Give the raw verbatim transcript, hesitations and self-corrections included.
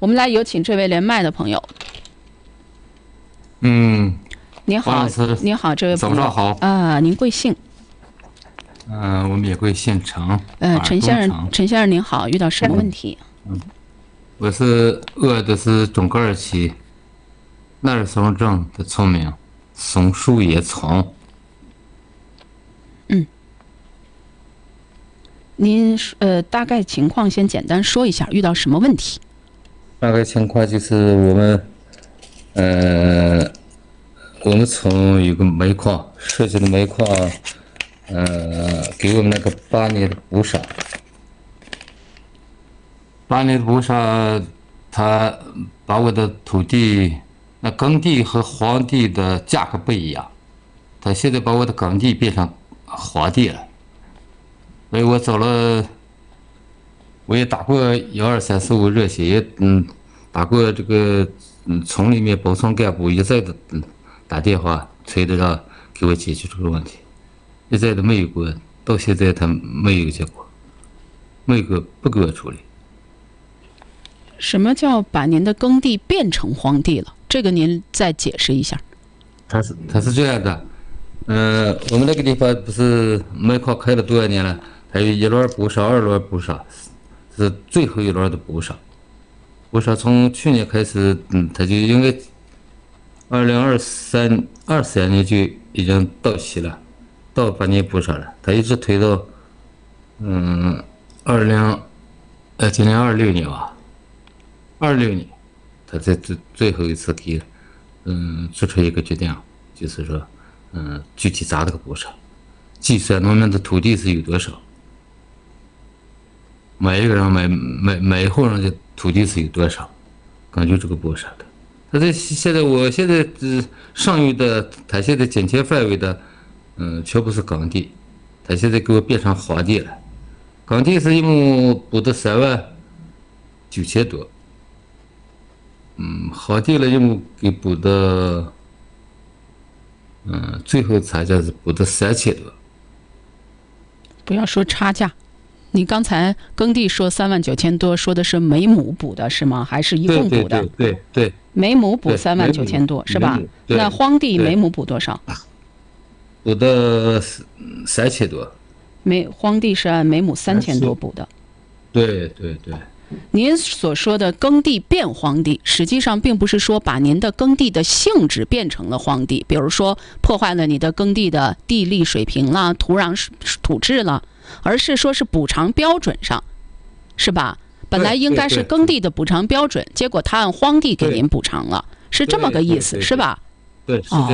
我们来有请这位连麦的朋友。 嗯， 您好，您好，这位朋友。 早上好。 啊、呃，您贵姓？ 嗯、呃，我们也贵姓陈。 呃，陈先生，陈先生您好，遇到什么问题？ 嗯，我是饿的是中个二期纳尔松症的村民，松树叶丛。 嗯，您呃大概情况先简单说一下，遇到什么问题？ 大概情况就是我们，呃，我们村有个煤矿，设计的煤矿，呃，给我们那个八年的补偿。八年的补偿，他把我的土地，那耕地和荒地的价格不一样，他现在把我的耕地变成荒地了，所以我走了。我也打过幺二三四五热线，也嗯打过这个嗯村里面保村干部，一再的嗯打电话催着让给我解决这个问题，一再都没有过，到现在他没有结果，没有给不给我处理。 什么叫把您的耕地变成荒地了？这个您再解释一下。 他是他是这样的，呃，我们那个地方不是煤矿开了多少年了，还有一轮补偿，二轮补偿。是最后一轮的补偿，补偿从去年开始，嗯，他就应该二零二三二三年就已经到期了，到八年补偿了，他一直推到，嗯，二零，呃，今年二六年吧，二六年，他在最最后一次给，嗯，做出一个决定，就是说，嗯，具体咋的个补偿，计算农民的土地是有多少。每一个人每每每一户人的土地是有多少，根据这个补偿的。他这现在我现在呃剩余的，他现在减钱范围的，嗯，全部是耕地，他现在给我变成荒地了。耕地是一亩补的三万九千多，嗯，荒地了一亩给补的，嗯，最后差价是补的三千多。 不要说差价。你刚才耕地说三万九千多，说的是每亩补的是吗？还是一共补的？ 对对对 对, 对， 每亩补三万九千多是吧？那荒地每亩补多少？ 补的三千多。 每荒地是按每亩三千多补的。 对对对。 您所说的耕地变荒地，实际上并不是说把您的耕地的性质变成了荒地，比如说破坏了你的耕地的地力水平啦、土壤土质了。而是说是补偿标准上，是吧？本来应该是耕地的补偿标准，结果他按荒地给您补偿了，是这么个意思，是吧？ 对，是这样。